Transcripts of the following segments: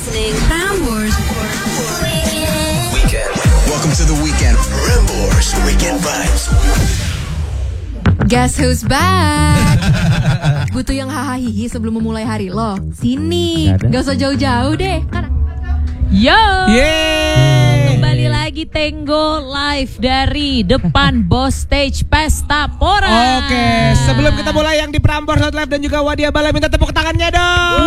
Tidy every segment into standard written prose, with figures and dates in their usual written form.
listening Prambors Weekend. Welcome to the weekend. Prambors Weekend Vibes. Guess who's back? Butuh yang hahaha sebelum memulai hari lo? Sini, gak usah jauh-jauh deh. Yo, Yeay. kembali lagi Tenggo live dari depan Boss Stage Pesta Pora. Oke, sebelum kita mulai yang di Prambors Live dan juga Wadia Bala, minta tepuk tangannya dong.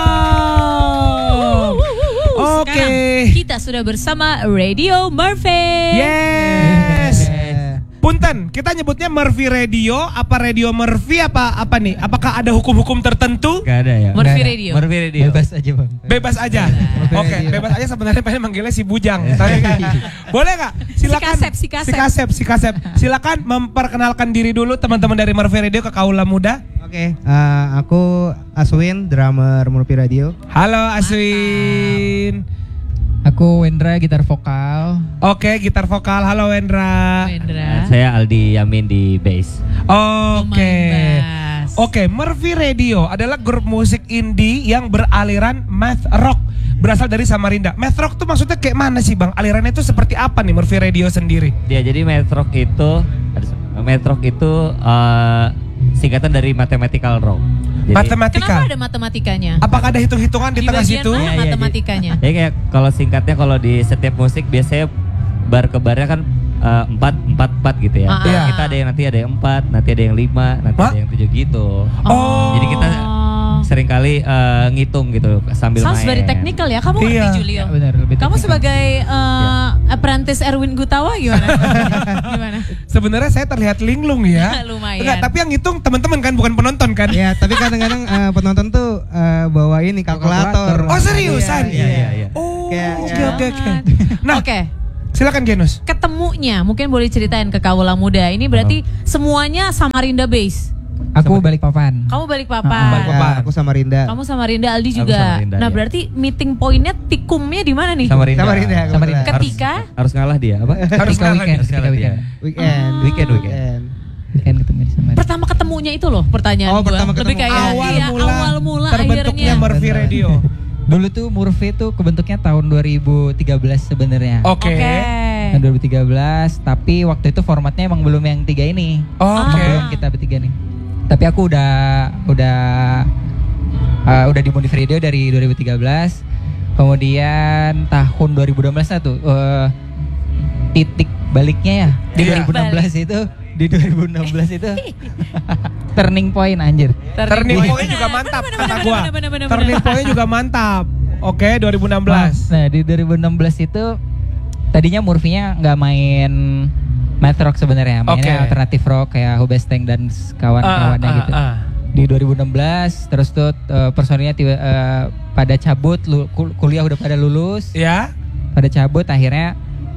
Oke. Sekarang kita sudah bersama Radio Murphy. Yes. Punten, kita nyebutnya Murphy Radio, apa Radio Murphy apa nih? Apakah ada hukum-hukum tertentu? Gak ada ya. Murphy Radio. Murphy Radio. Bebas aja bang. Bebas aja. Oke, bebas aja sebenarnya pengen manggilnya si Bujang. Tapi kan, boleh nggak? Silakan. Si Kasep. Silakan memperkenalkan diri dulu teman-teman dari Murphy Radio ke kaula muda. Oke, aku Aswin, drummer Murphy Radio. Halo Aswin. Aku Wendra, gitar vokal. Oke, gitar vokal. Halo Wendra. Saya Aldi Yamin di bass. Oke. Oke, Murphy Radio adalah grup musik indie yang beraliran math rock, berasal dari Samarinda. Math rock tuh maksudnya kayak mana sih Bang? Alirannya itu seperti apa nih Murphy Radio sendiri? Ya, jadi math rock itu singkatan dari mathematical rock. Jadi, Matematika. Kenapa ada matematikanya? Apakah ada hitung-hitungan di tengah situ? Mana matematikanya? Jadi kayak kalau singkatnya kalau di setiap musik biasanya bar ke barnya kan 4 gitu ya. Iya. Kita ada yang nanti ada yang 4, nanti ada yang 5, nanti ada yang 7 gitu. Oh. Jadi kita seringkali ngitung gitu sambil Sounds main. very technical ya. Kamu ngerti Iya. Julio? Benar, lebih Kamu technical. sebagai apprentice Erwin Gutawa gimana? Gimana? Sebenarnya saya terlihat linglung ya. Lumayan. Enggak, tapi yang ngitung teman-teman kan, bukan penonton kan? Ya, tapi kadang-kadang penonton tuh bawa ini kalkulator. Oh, seriusan? Iya. Oh, Kayak- oke. Nah, Oke. silakan Genus. Ketemunya mungkin boleh ceritain ke kaula muda. Ini berarti semuanya Samarinda base. Aku balik papan. Kamu balik papan. Ya, aku sama Rinda. Kamu Samarinda, Aldi Aku juga. Samarinda, Nah, ya. berarti meeting pointnya tikumnya di mana nih? Samarinda. Samarinda. Ketika harus ngalah dia apa? Harus Ketika ngalah weekend, Harus ketika ngalah dia. weekend. Weekend. Weekend ketemu di Samarinda. pertama ketemunya itu loh pertanyaan Oh, gua. pertama Lebih ketemu. kayak awal mula terbentuknya akhirnya. Murphy Radio. Dulu tuh Murphy tuh kebentuknya tahun 2013 sebenarnya. Oke. Tahun 2013, tapi waktu itu formatnya emang belum yang 3 ini. Oke. Belum kita bertiga nih. Tapi aku udah di Murphy Radio dari 2013. Kemudian tahun 2016 lah tuh titik baliknya ya. Di Iya. 2016 itu, di 2016 itu turning point anjir. Turning point juga mantap kata gua. Turning point juga mantap. Oke, 2016. Nah, di 2016 itu tadinya Murphy-nya nggak main math rock sebenarnya, mainnya Oke. alternatif rock kayak Hubesteng dan kawan-kawannya gitu. Di 2016 terus tuh personilnya pada cabut, kuliah udah pada lulus, Ya. pada cabut akhirnya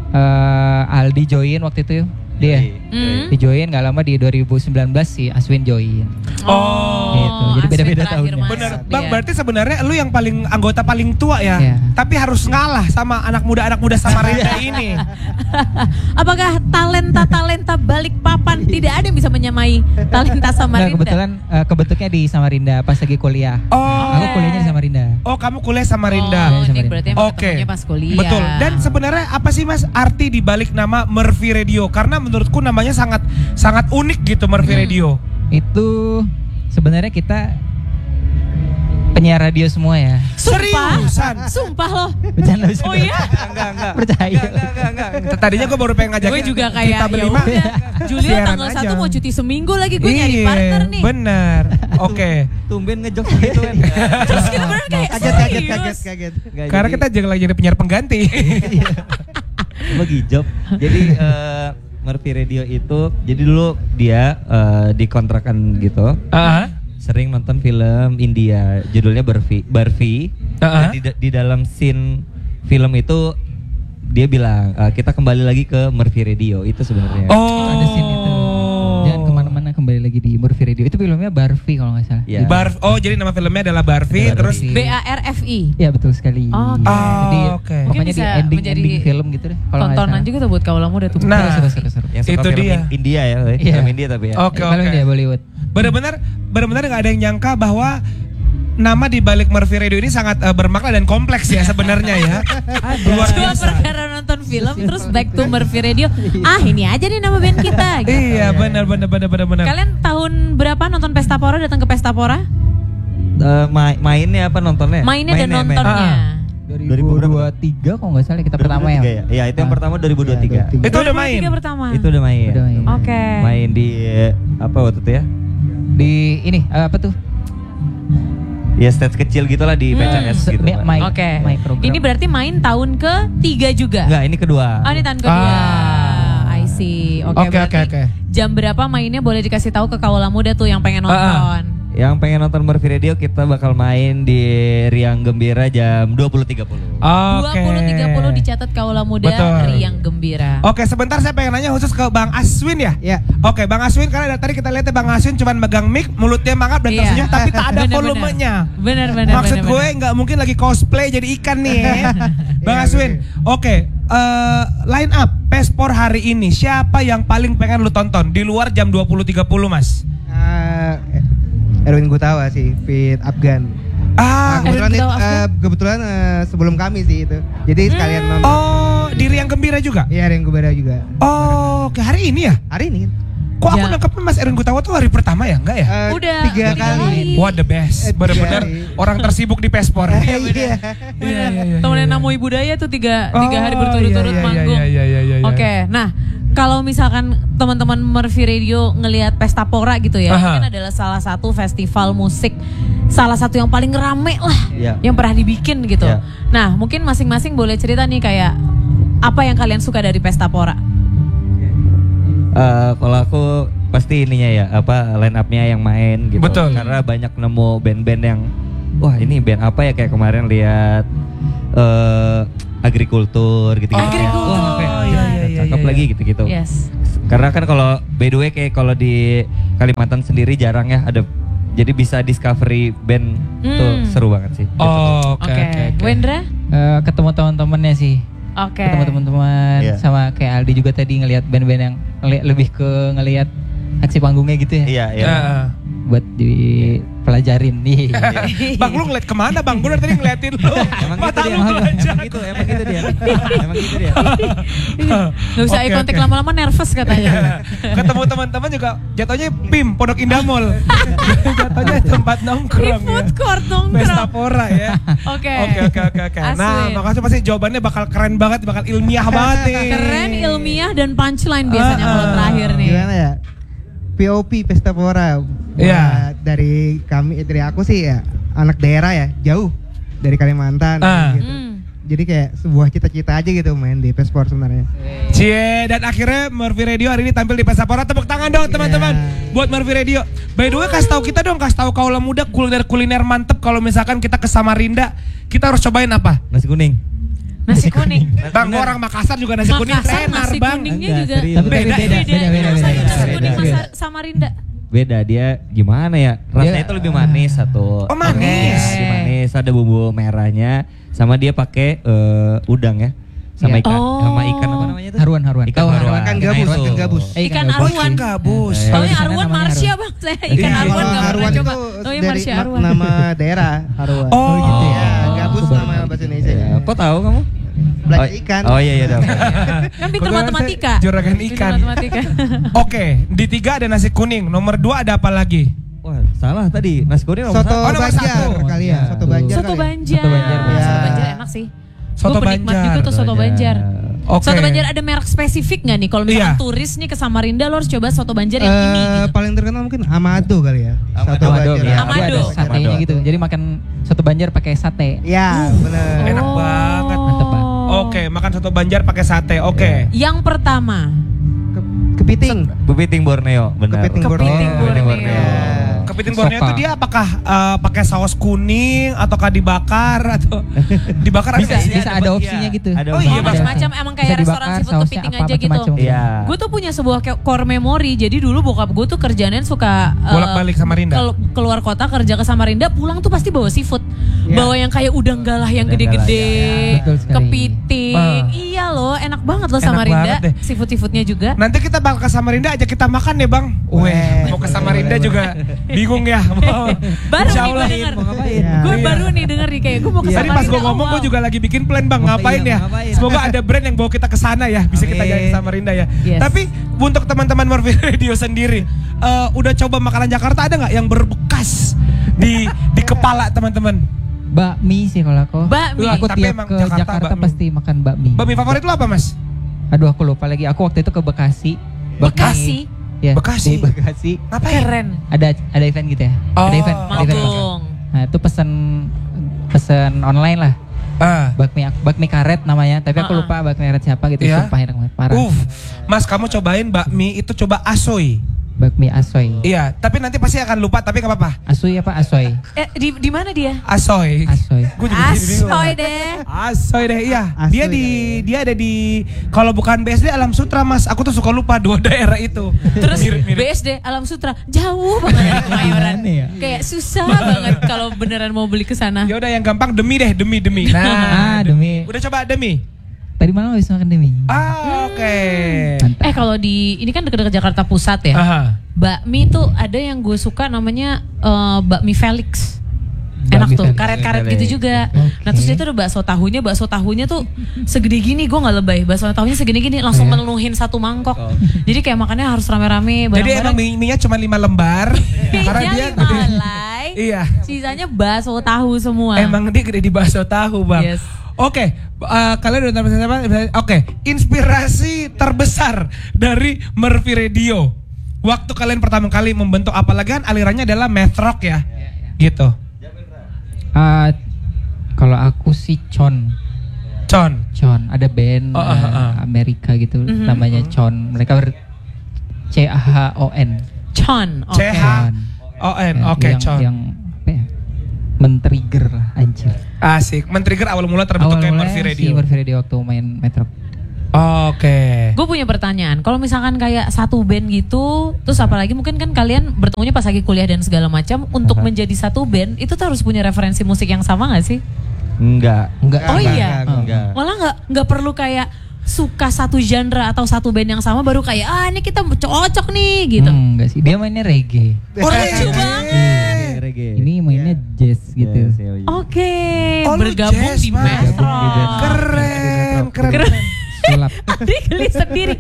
Aldi join waktu itu dia. Di join nggak lama di 2019 si Aswin join. Oh. Gitu. Jadi beda-beda tahunnya. Bener, Bang, berarti sebenarnya lu yang anggota paling tua ya. Iya. Tapi harus ngalah sama anak muda Samarinda ini. Apakah talenta balik papan tidak ada yang bisa menyamai talenta Nah, Samarinda? kebetulan kebentuknya di Samarinda pas lagi kuliah. Oh. Aku kuliahnya di Samarinda. Oh, kamu kuliah Samarinda. Oh, ini berarti emang Oke. ketemunya pas kuliah. Betul. Dan sebenarnya apa sih Mas arti di balik nama Murphy Radio? Karena menurutku namanya sangat unik gitu Murphy Radio. Itu sebenarnya kita penyiar radio semua ya. Seriusan? Sumpah loh. Bercanda. Oh iya? Enggak. Percaya. Tadinya gue baru pengen ngajakin Gue juga kita kayak berlima. Julio siaran tanggal aja. 1 mau cuti seminggu lagi, gue nyari partner nih. Bener. Oke. Tumben ngejok gitu kan. Terus kita bener kayak Kaget. Karena kita lagi jadi penyiar pengganti. Bagi job. Jadi Murphy Radio itu jadi dulu dia dikontrakan gitu. Sering nonton film India judulnya Barbie. Dan di dalam scene film itu dia bilang kita kembali lagi ke Murphy Radio itu sebenarnya. Oh. Ada scene itu. Jangan kemana-mana, kembali lagi di Murphy Radio. Itu filmnya Barbie kalau nggak salah. Ya. Oh, jadi nama filmnya adalah Barbie, Barbie. terus BARFI. Iya betul sekali. Oke. Jadi Oke. Mungkin pokoknya di bisa ending menjadi film gitu deh. Kalau nggak tontonan salah. juga tuh buat kaula muda tuh. Nah. Seru. Yang suka Itu film dia. India ya, Iya. film India tapi ya. Oke, Film oke. dia Bollywood. Benar-benar nggak ada yang nyangka bahwa nama di balik Murphy Radio ini sangat bermakna dan kompleks ya sebenarnya ya. Luar Cuma biasa. perkara nonton film terus back to Murphy Radio. Ini aja nih nama band kita. Gitu. Iya benar. Kalian tahun berapa nonton Pesta Pora, datang ke Pesta Pora? Mainnya apa nontonnya? Mainnya dan nontonnya. 2023 kok nggak salah kita pertama ya. Iya, itu yang pertama 2023. Itu udah main. 2023 pertama. Itu udah main. Oke. Main di apa waktu itu ya? Di ini apa tuh? Ya stage kecil gitulah di PCS gitu. Oke. Program. Ini berarti main tahun ke-3 juga? Enggak, ini kedua. Oh, ini tahun kedua. I see. Oke. Jam berapa mainnya boleh dikasih tahu ke kaula muda tuh yang pengen nonton? Yang pengen nonton Murphy Radio kita bakal main di Riang Gembira jam 20.30. 20.30 dicatat kaula muda. Betul. Riang Gembira. Oke, sebentar saya pengen nanya khusus ke Bang Aswin ya. Ya. Oke, Bang Aswin karena dari tadi kita lihat Bang Aswin cuma megang mic, mulutnya mangap dan tersenyum tapi tak ada volumenya. Benar. Maksud gue nggak mungkin lagi cosplay jadi ikan nih ya. Bang Aswin, oke, line up Pespor hari ini siapa yang paling pengen lu tonton di luar jam 20.30 Mas? Erwin Gutawa sih, Fit Afgan. Kebetulan sebelum kami sih itu. Jadi sekalian nonton. Oh, di Riang Gembira juga? Iya, Riang Gembira juga. Oh, ke hari ini ya? Hari ini. Kok aku nangkepnya Mas Erwin Gutawa tuh hari pertama ya? Enggak ya? Udah 3 kali. Wah, the best. Bener-bener orang tersibuk di Pespor. Iya. Temenin Namo Ibu Daya tuh 3 hari berturut-turut manggung. Oke, nah kalau misalkan teman-teman Murphy Radio ngelihat Pesta Pora gitu ya, ini adalah salah satu festival musik, salah satu yang paling rame lah, yang pernah dibikin gitu. Nah, mungkin masing-masing boleh cerita nih kayak apa yang kalian suka dari Pesta Pora? Kalau aku pasti ininya ya, line up-nya yang main gitu. Betul. Karena banyak nemu band-band yang wah ini band apa ya, kayak kemarin lihat agrikultur gitu. Cakep lagi gitu-gitu. Yes. Karena kan kalau by the way kayak kalau di Kalimantan sendiri jarang ya ada, jadi bisa discovery band tuh seru banget sih. Oke. Wendra? Ketemu teman-temannya sih. Oke. Ketemu teman-teman sama kayak Aldi juga tadi ngelihat band-band yang lebih ke ngelihat aksi panggungnya gitu ya. Iya. Buat dipelajarin nih. Bang lu ngeliat kemana Bang? Gue dari tadi ngeliatin lu. Emang gitu dia. Gak usah eye contact lama-lama nervous katanya. Ketemu teman-teman juga jatuhnya PIM Pondok Indah Mall. Jatuhnya tempat nongkrong. Di food court nongkrong. Pesta Pora ya. Oke. Nah, makasih pasti jawabannya bakal keren banget, bakal ilmiah banget nih. Keren, ilmiah dan punchline biasanya kalau terakhir nih. Gimana ya? POP Pesta Pora. Iya. Dari aku sih ya anak daerah ya, jauh dari Kalimantan gitu. Jadi kayak sebuah cita-cita aja gitu main di Pespor sebenarnya. Cie, dan akhirnya Murphy Radio hari ini tampil di Pesta Pora. Tepuk tangan dong teman-teman buat Murphy Radio. By the way, kasih tahu kita dong, kasih tahu kaula muda kuliner mantep kalau misalkan kita ke Samarinda, kita harus cobain apa? Nasi kuning. Bang, orang Makassar juga nasi kuning tenar, nasi Bang. kuningnya juga Beda. Nasi kuning Samarinda. Beda, dia gimana ya? Rasanya itu lebih manis satu. Oh, manis. Lebih manis, ada bumbu merahnya, sama dia pakai udang ya. Sama ikan, apa namanya itu? Haruan. Ikan haruan. Ikan gabus. Ikan aruan. Gabus. Soalnya aruan Marsya Bang. Saya ikan aruan gak pernah coba. Oh iya Marsya aruan. Nama daerah Haruan. Oh gitu ya. Gabus nama bahasa Indonesia. Kok tahu kamu? Belajar ikan. Oh iya. Kan pinter matematika. Juragan ikan. Oke, di 3 ada nasi kuning. Nomor 2 ada apa lagi? Wah, salah tadi. Nasi kuning nomor Soto 1. Banjar kali ya. Soto Banjar. Soto Banjar. Ya. Soto Banjar enak sih. Soto Gue penikmat Banjar. juga tuh Soto Banjar. Oke. Soto Banjar ada merek spesifik gak nih? Kalau misalkan turis nih ke Samarinda lo harus coba Soto Banjar yang ini gitu. Paling terkenal mungkin Amado kali ya. Soto Amado, Banjar. ya. Amado. Dia ada satenya gitu. Jadi makan soto Banjar pakai sate. Ya, benar. Enak banget. Mantep, Pak. Oke, makan soto Banjar pakai sate. Oke. Yang pertama. Kepiting. Kepiting Borneo, benar. Kepiting Kepiting Borneo. Kepiting Borneo Sopa. itu dia apakah pakai saus kuning ataukah dibakar atau dibakar Bisa ada ada opsinya gitu. Oh iya, Macam-macam emang kayak Bisa restoran dibakar, seafood sausnya kepiting apa, aja gitu. macam-macam. Iya. Gue tuh punya sebuah core memory. Jadi dulu bokap gue tuh kerjanya suka Bolak-balik Samarinda. keluar kota kerja ke Samarinda, pulang tuh pasti bawa seafood. Iya. Bawa yang kayak udang galah yang Udang gede-gede, galah, ya. Betul sekali. kepiting. Iya, Samarinda loh, enak banget loh Enak Samarinda. banget deh. Seafood-seafoodnya juga. Nanti kita bakal ke Samarinda aja kita makan ya Bang. Weh, mau ke Samarinda juga bingung ya. Baru Insya nih gue Allah. denger. Iya. Gue baru nih denger nih kayak gue mau ke Tadi Samarinda. pas gue ngomong gue juga lagi bikin plan Bang, ngapain ya? Semoga ada brand yang bawa kita ke sana ya, bisa kita jalan Samarinda ya. Yes. Tapi untuk teman-teman Murphy Radio sendiri, udah coba makanan Jakarta ada nggak yang berbekas di kepala teman-teman? Bakmi sih kalau aku. Bakmi. Aku Tapi tiap emang ke Jakarta Jakarta bakmi. pasti makan bakmi. Bakmi favorit lu apa Mas? Aduh aku lupa lagi. Aku waktu itu ke Bekasi. Bekasi? Ya, Bekasi? di Bekasi. Ngapain? Keren. Ada event gitu ya. Oh. Ada event. Manggung. Nah, itu pesen online lah. Bakmi karet namanya, tapi aku lupa bakmi karet siapa gitu. Iya? Sumpah enak banget, parah. Mas kamu cobain bakmi itu coba asoy. Bakmi asoy. Iya, tapi nanti pasti akan lupa, tapi nggak apa-apa. Asoy apa asoy? Di mana dia? Asoy. Asoy. Gua juga jadi bingung. Asoy deh. Asoy deh, iya. Asoy Dia ada di kalau bukan BSD Alam Sutra Mas. Aku tuh suka lupa dua daerah itu. Terus Mirip-mirip. BSD Alam Sutra jauh banget dari Kemayoran. Gimana ya? Kayak susah banget kalau beneran mau beli ke sana. Ya udah yang gampang demi deh, demi. Nah, Demi. Udah coba demi. Tadi malam habis makan demi. Oke. Mantap. Kalau di ini kan dekat-dekat Jakarta Pusat ya. Aha. Bakmi tuh ada yang gue suka namanya bakmi Felix. Enak Bakmi tuh, Felix. karet-karet Felix. gitu juga. Oke. Nah terus dia tuh ada bakso tahunya tuh segede gini, gue nggak lebay. Bakso tahunya segede gini, langsung menuhin satu mangkok. Jadi kayak makannya harus rame-rame. Jadi emang bareng-bareng. mie-nya cuma 5 lembar. Karena Mie-nya dia 5 gede. helai, Iya. sisanya bakso tahu semua. Emang dia gede di bakso tahu, Bang. Yes. Oke, kalian udah tahu apa? Oke, inspirasi terbesar dari Murphy Radio. Waktu kalian pertama kali membentuk, apalagi kan alirannya adalah math rock ya. Gitu. Kalau aku sih Con, ada band Amerika gitu, namanya Con. Mereka CHON. Chon. Oke. CHON. Oke, Con. Yang apa ya? Men-trigger lah, anjir. Asik, men-trigger awal mula terbentuknya Murphy Radio. Si Murphy Radio waktu main Metro. Oke. Gue punya pertanyaan, kalau misalkan kayak satu band gitu, terus apalagi mungkin kan kalian bertemunya pas lagi kuliah dan segala macam, untuk menjadi satu band itu tuh harus punya referensi musik yang sama gak sih? Enggak. Oh iya, Enggak. malah nggak perlu kayak suka satu genre atau satu band yang sama baru kayak ini kita cocok nih gitu. Enggak sih, dia mainnya reggae. Lucu banget. Reggae. Ini mainnya jazz gitu. Yes, iya, iya. Oke, Oh, lu bergabung jazz, di Mas. Math Bergabung di Rock. Keren. Keren. Sulap. Adi geli sendiri.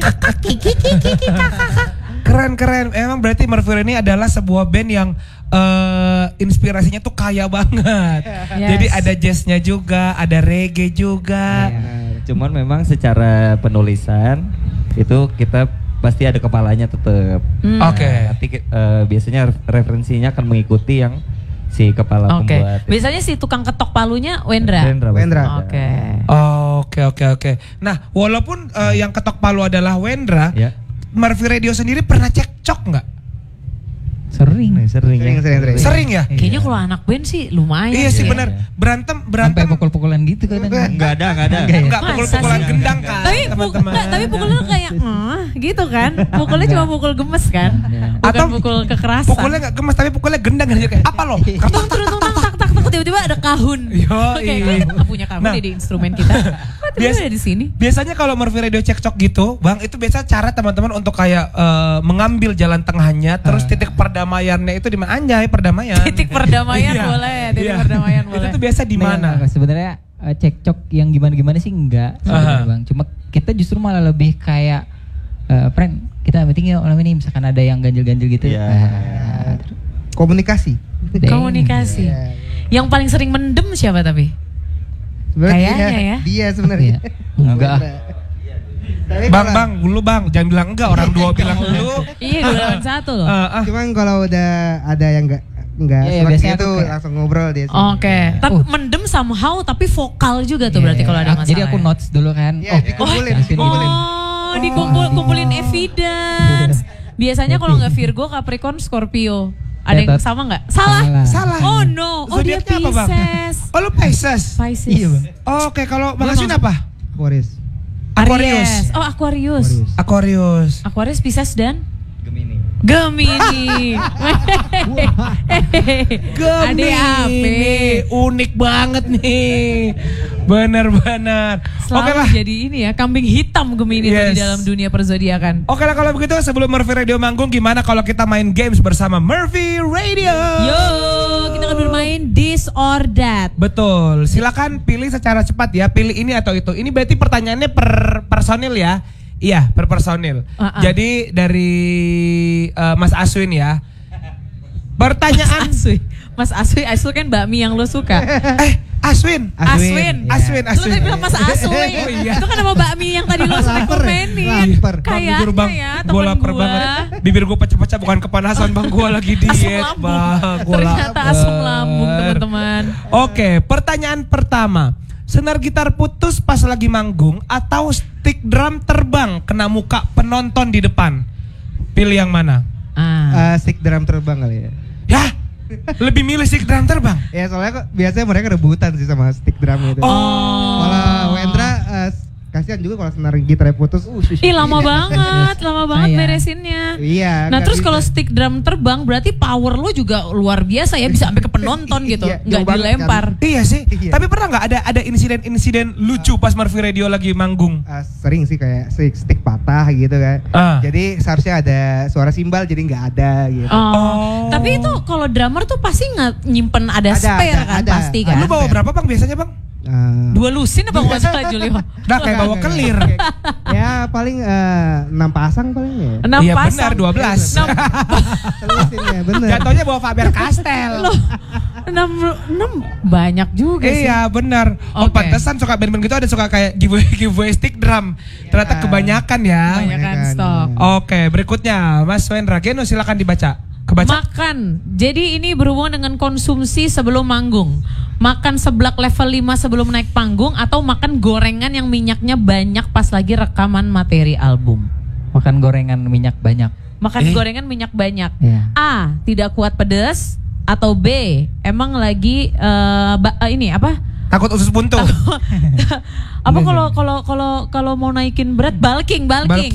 Keren. Emang berarti Murphy Radio ini adalah sebuah band yang inspirasinya tuh kaya banget. Yes. Jadi ada jazznya juga, ada reggae juga. Cuman memang secara penulisan itu kita pasti ada kepalanya tetap. Oke. Nanti biasanya referensinya akan mengikuti yang si kepala Oke. pembuat. Biasanya si tukang ketok palunya Wendra. Wendra. Oke. Oke. Nah, walaupun yang ketok palu adalah Wendra, Ya. Murphy Radio sendiri pernah cekcok nggak? Sering. Sering ya. Sering. Sering ya? Kayaknya kalau anak band sih lumayan. Iya sih sih. benar. Berantem. Sampai pukul-pukulan gitu kadang. Enggak ada. Enggak Masa pukul-pukulan sih? gendang kan, Tapi teman-teman. tapi pukulnya kayak gitu kan. Pukulnya cuma pukul gemes kan. Bukan Atau pukul kekerasan. Pukulnya nggak gemes tapi pukulnya gendang kan kayak apa lo? Tung, tung, tung, tak tiba-tiba ada kahun. Yoi. Kayak kita nggak punya kahun Nah. di instrumen kita. Kok tiba-tiba ada di sini? Biasanya kalau Murphy Radio cekcok gitu, Bang, itu biasa cara teman-teman untuk kayak mengambil jalan tengahnya, terus titik perdamaiannya itu di mana? Anjay, perdamaian. Titik perdamaian Iya. boleh, titik Iya. perdamaian boleh. Itu tuh biasa di mana? Nah, sebenarnya cekcok yang gimana sih enggak sebenarnya, Bang. Cuma kita justru malah lebih kayak friend, kita meeting yuk malam ini, misalkan ada yang ganjil-ganjil gitu. Iya. Komunikasi. Komunikasi. Yang paling sering mendem siapa tapi? Sebenarnya Kayaknya ya. Dia sebenarnya. Enggak. Tapi Bang, kalau- bang, dulu bang, jangan bilang enggak, orang dua bilang dulu. Iya, 2 lawan 1 loh. Cuman kalau udah ada yang enggak Iya, serak biasanya gitu tuh kayak- langsung ngobrol dia. sih. Oke, tapi mendem somehow tapi vokal juga tuh berarti kalau ada masalah. Jadi aku ya? notes dulu kan. Iya, dikumpulin. Oh, dikumpulin evidence. Biasanya kalau nggak Virgo, Capricorn, Scorpio. Ada yang Tetot. sama nggak? Salah. Salah. Oh no. Oh dia Zodiaknya apa, Bang? Pisces. Oh lu Pisces. Pisces. Iya, Bang. Oke, kalau Bang Aswin apa? Aquarius. Aquarius. Oh Aquarius. Aquarius. Aquarius, Pisces dan Gemini. Gemini. Gemini. Unik banget nih. Benar-benar. Oke lah. Jadi ini ya, kambing hitam Gemini di dalam dunia perzodiakan. Oke lah kalau begitu sebelum Murphy Radio manggung, gimana kalau kita main games bersama Murphy Radio? Yo, kita akan bermain This or That. Betul. Silakan pilih secara cepat ya, pilih ini atau itu. Ini berarti pertanyaannya per personil ya. Iya, per personil. Jadi dari Mas Aswin ya. Pertanyaan Mas Aswin kan bakmi yang lo suka. Aswin. Lo tadi bilang Mas Aswin. Oh, iya. Itu kan nama bakmi yang tadi lo sering komenin. Kayaknya ya temen gue. Bibir gue pecah-pecah bukan kepanasan bang, gue lagi diet bang. Ternyata asam lambung teman-teman. Oke, pertanyaan pertama. Senar gitar putus pas lagi manggung atau stick drum terbang kena muka penonton di depan? Pilih yang mana? Stick drum terbang kali ya. Ya, lebih milih stick drum terbang? Ya soalnya biasanya mereka rebutan sih sama stick drum itu. Kalau Wendra kasihan juga kalau senar gitarnya putus. Ih lama banget beresinnya. Iya. Nah terus kalau stick drum terbang berarti power lo juga luar biasa ya, bisa sampai ke penonton gitu, nggak dilempar. Kan. Iya sih. Tapi pernah nggak ada insiden lucu pas Murphy Radio lagi manggung? Sering sih kayak stick patah gitu kan. Jadi seharusnya ada suara simbal jadi nggak ada gitu. Tapi itu kalau drummer tuh pasti nggak nyimpen ada spare kan pasti kan. Lu bawa berapa bang biasanya bang? 2 lusin apa nggak salah Julio? Nah kayak bawa kelir. Ya paling 6 pasang paling ya. 6 iya pasang. Benar 12. Lusinnya bener. Jatuhnya bawa Faber Castell. 6 banyak juga sih. Iya benar. Pantesan suka band-band gitu ada suka kayak giveaway stick drum. Ternyata kebanyakan ya. Kebanyakan stok. Oke, berikutnya Mas Wendra Geno silakan dibaca. Makan. Jadi ini berhubungan dengan konsumsi sebelum manggung. Makan seblak level 5 sebelum naik panggung atau makan gorengan yang minyaknya banyak pas lagi rekaman materi album. Makan gorengan minyak banyak. Gorengan minyak banyak. Yeah. A. Tidak kuat pedas atau B. Emang lagi ini apa? Takut usus buntu. Apa kalau mau naikin berat bulking.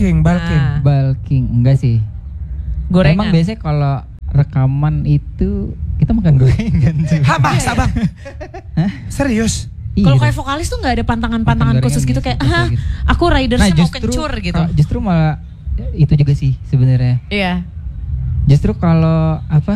Bulking enggak sih. Gorengan. Emang biasanya kalau rekaman itu kita makan gorengan sih. Masa bang? Serius? Kalau kayak vokalis tuh nggak ada pantangan khusus gitu kayak aku ridersnya mau kencur gitu. Justru malah itu juga sih sebenarnya. Iya. Justru kalau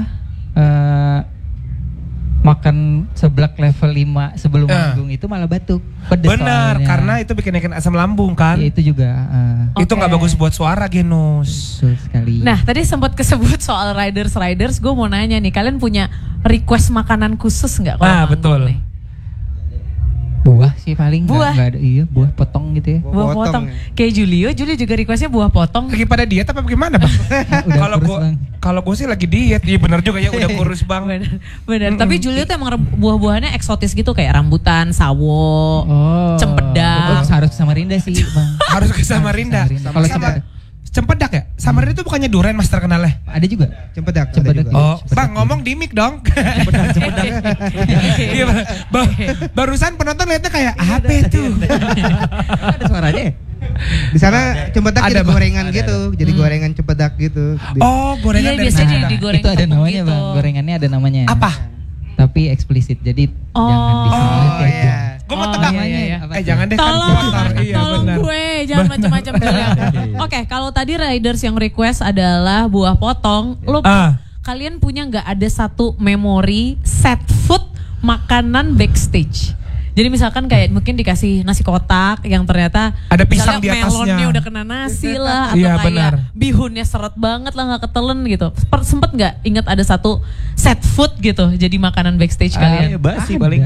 makan seblak level 5 sebelum manggung itu malah batuk. Pedes. Benar, soalnya. karena itu bikin naikin asam lambung kan. Ya, itu juga. Itu nggak bagus buat suara Genus. Betul sekali. Nah tadi sempat kesebut soal riders, gue mau nanya nih, kalian punya request makanan khusus nggak? Betul. Nih? Buah sih paling. Buah? Nggak ada, iya buah potong gitu ya. Buah potong. Kayak Julio juga requestnya buah potong. Lagi pada diet apa bagaimana bang? Kalau gue sih lagi diet. Iya benar juga ya, udah kurus bang. Benar. Tapi Julio tuh emang buah-buahannya eksotis gitu kayak rambutan, sawo, cempedak. Harus ke Samarinda sih bang. Harus ke Samarinda. Kalau Cempedak ya? Samarinda itu bukannya durian mas terkenalnya? Ada juga. Cempedak. Oh, bang ngomong di mic dong. Cempedak. Iya, barusan penonton lihatnya kayak apa itu? Ada suaranya. Di sana cempedak ada gorengan gitu, jadi gorengan cempedak gitu. Oh, gorengan dari biasanya digoreng. Itu ada namanya gitu. bang, gorengannya ada namanya. Apa? Tapi eksplisit, jadi jangan disebut aja. Gue mau tebak. Jangan deh tolong, kan kotor. Iya benar. Gue jangan macam-macam bilang. Oke, kalau tadi riders yang request adalah buah potong, kalian punya nggak ada satu memori set food makanan backstage? Jadi misalkan kayak mungkin dikasih nasi kotak yang ternyata ada pisang di atasnya. Melonnya udah kena nasi lah, atau iya, kayak benar. bihunnya seret banget lah, nggak ketelen gitu. Sempet nggak ingat ada satu set food gitu jadi makanan backstage kalian? Basi paling.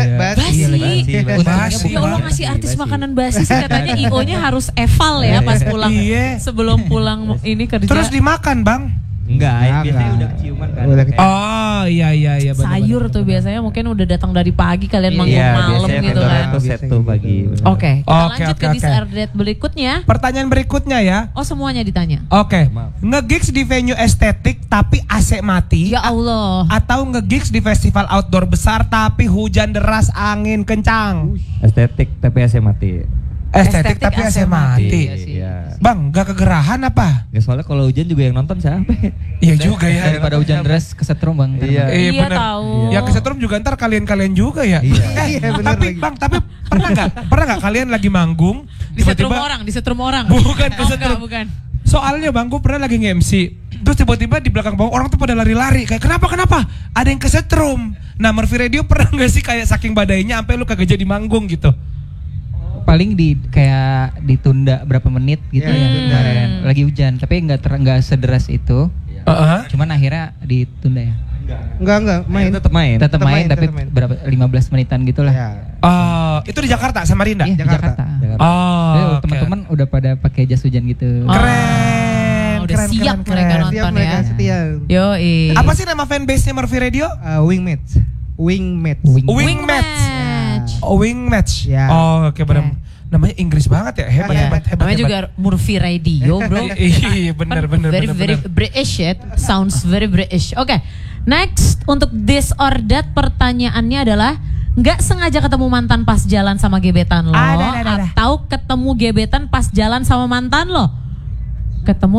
Basi. Ya Allah, ngasih artis makanan basi sih, katanya IO-nya harus eval ya pas pulang. Sebelum pulang ini kerja. Terus dimakan bang? Enggak, biasanya udah keciuman kan. Oh iya benar. Sayur tuh biasanya mungkin udah datang dari pagi, kalian manggung malam gitu kan. Iya, set tuh pagi. Oke, kita lanjut ke This or That berikutnya. Pertanyaan berikutnya ya. Oh, semuanya ditanya. Oke. Nge-gigs di venue estetik tapi AC mati. Ya Allah. Atau nge-gigs di festival outdoor besar tapi hujan deras, angin kencang. Estetik tapi AC mati. Estetik tapi AC mati. Bang, gak kegerahan apa? Ya soalnya kalau hujan juga yang nonton siapa? Iya juga ya. Daripada hujan deras kesetrum Bang. Iya. Iya bener. tahu. Ya kesetrum juga ntar kalian juga ya. Iya, bener Tapi lagi. Bang, tapi pernah nggak kalian lagi manggung Disetrum orang. Bukan Oh, kesetrum. bukan. Soalnya Bang, gue pernah lagi nge-MC. Terus tiba-tiba di belakang bang orang tuh pada lari-lari. Kayak kenapa? Ada yang kesetrum. Nah, Murphy Radio pernah gak sih kayak saking badainya sampai lu kagak jadi manggung gitu? Paling kayak ditunda berapa menit gitu Ya, yang ditunda. kemarin lagi hujan, tapi nggak sederas itu. Cuman akhirnya ditunda ya. Enggak, main. Tetap main. Tetap main tapi tetap main. berapa 15 menitan gitulah. Ya. Itu di Jakarta sama Rinda? Iya, di Jakarta. Jadi Oke. teman-teman udah pada pakai jas hujan gitu. Keren. Udah siap mereka nonton Siap ya. mereka setia. Yoi. Apa sih nama fanbase-nya Murphy Radio? Wingmates. Wing Match. Wing Match. Ya. Oh, oke benar. Namanya Inggris banget ya. Hebat. Namanya juga Murphy Radio, bro. Iya, benar. Very British it. Sounds very British. Oke. Next untuk this or that pertanyaannya adalah nggak sengaja ketemu mantan pas jalan sama gebetan lo atau ketemu gebetan pas jalan sama mantan lo? Ketemu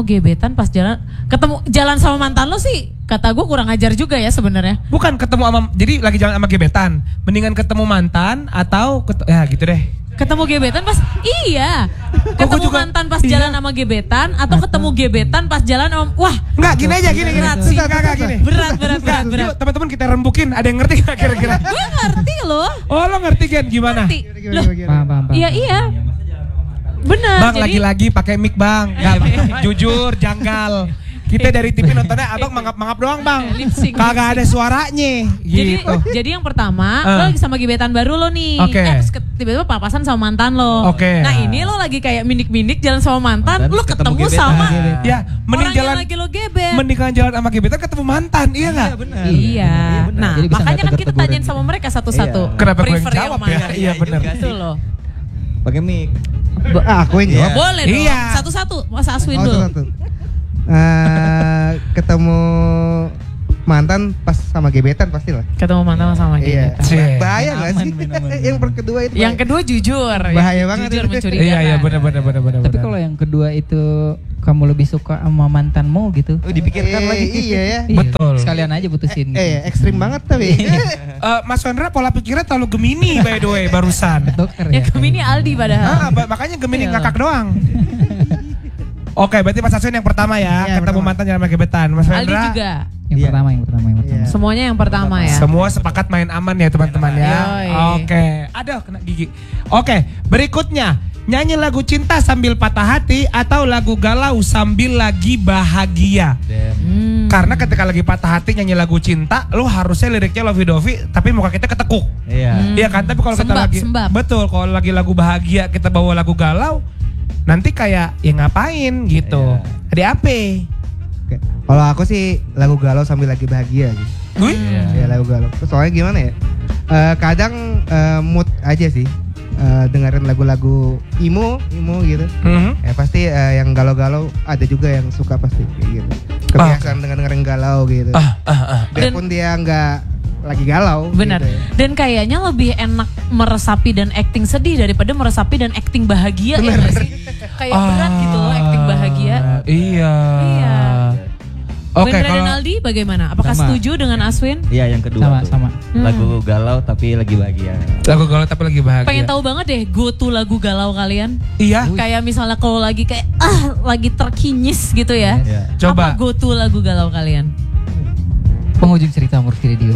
jalan sama mantan lo sih kata gue kurang ajar juga ya sebenarnya. Bukan ketemu jadi lagi jalan sama gebetan. Mendingan ketemu mantan atau ya gitu deh. Ketemu gebetan pas ketemu juga, mantan pas jalan sama gebetan atau ketemu gebetan pas jalan sama wah Enggak, gini aja gini. berat sih. Enggak gini. Berat. Yuk, teman-teman kita rembukin. Ada yang ngerti enggak kira-kira? Gue ngerti loh. Oh, lo ngerti kan gimana? Ngerti. Loh, Paham. iya. Benar. Bang, lagi-lagi pakai mic, Bang. Enggak, jujur janggal. Kita dari TV nontonnya abang mangap doang bang, Lip sync. kagak ada suaranya. Gitu. Jadi yang pertama lo lagi sama gebetan baru lo nih, Oke. terus tiba-tiba papasan sama mantan lo. Oke. Nah ini lo lagi kayak mindik-mindik jalan sama mantan, lo ketemu gebetan. sama Ya, mending orang jalan, yang lagi lo gebet. mending jalan sama gebetan ketemu mantan, iya nggak? Iya. Nah Jadi bisa makanya nggak kan kita tegur-tegurin. tanyain sama mereka satu-satu. Kenapa gue yang Prefer jawab mana? ya? Iya benar. Itu loh. Pakai mic. Aku yang jawab. Boleh dong. Iya. Satu-satu. Mas Aswin Oh, dulu. satu. Ketemu mantan pas sama gebetan pasti lah. Ketemu mantan sama Iya. gebetan. Bahaya nggak sih? Yang kedua itu. Yang kedua jujur. Bahaya Yang banget Jujur itu. mencurigakan. Iya benar. Tapi kalau yang kedua itu kamu lebih suka sama mantanmu gitu. Oh, dipikirkan lagi. Iya ya. Iya, Betul. Sekalian aja putusin. gitu. Ekstrim banget tapi. Mas Wendra pola pikirnya terlalu Gemini by the way barusan. Dokter Ya ya. Gemini Aldi padahal. Makanya Gemini Iya. ngakak doang. Oke, berarti Mas Aswin yang pertama ya, Iya, ketemu pertama. mantan jalan sama gebetan. Mas Aldi Wendra juga. Yang pertama. Iya. Semuanya yang pertama ya. semua sepakat main aman ya teman-teman ya. Yoi. Oke, aduh kena gigi. Oke, berikutnya nyanyi lagu cinta sambil patah hati atau lagu galau sambil lagi bahagia. Karena ketika lagi patah hati nyanyi lagu cinta, lu harusnya liriknya lovey-dovey tapi muka kita ketekuk. Iya. Iya kan? Tapi kalau kita lagi Sembab. betul, kalau lagi lagu bahagia kita bawa lagu galau, nanti kayak ya ngapain gitu. Ada apa? Oke. Kalau aku sih lagu galau sambil lagi bahagia gitu. Gue? Ya lagu galau. Soalnya gimana ya? Kadang mood aja sih. Dengerin lagu-lagu emo gitu. Ya pasti yang galau-galau ada juga yang suka pasti kayak gitu. Kebiasaan dengerin galau gitu. Biarpun dia nggak lagi galau. Benar. Gitu ya. Dan kayaknya lebih enak meresapi dan acting sedih daripada meresapi dan acting bahagia ya nggak sih? Kayak berat gitu loh acting bahagia. Iya. Iya. Oke, Wendra dan kalau Aldi bagaimana? Apakah Sama. setuju dengan Aswin? Iya, yang kedua tuh. Sama. Lagu galau tapi lagi bahagia. lagu galau tapi lagi bahagia. Pengen tahu banget deh go to lagu galau kalian. Iya. Kayak misalnya kalau lagi kayak lagi terkinyis gitu ya. Iya. Coba. Apa go to lagu galau kalian? Penghujung cerita Murphy Radio.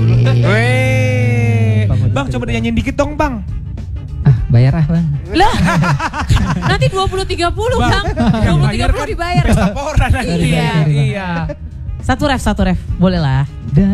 Weh. Bang, coba dinyanyiin dikit dong, Bang. Bayar Bang. Lah. Nanti 20-30 Bang. 20-30 dibayar. Pesta pora nanti. Iya. Iya. Satu ref. Boleh lah.